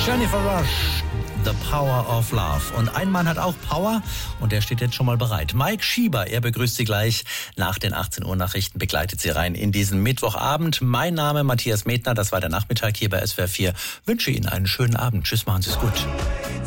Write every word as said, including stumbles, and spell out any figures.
Jennifer Rush, The Power of Love. Und ein Mann hat auch Power und der steht jetzt schon mal bereit. Mike Schieber, er begrüßt Sie gleich nach den achtzehn Uhr Nachrichten, begleitet Sie rein in diesen Mittwochabend. Mein Name Matthias Medner, das war der Nachmittag hier bei S W R vier. Wünsche Ihnen einen schönen Abend. Tschüss, machen Sie es gut.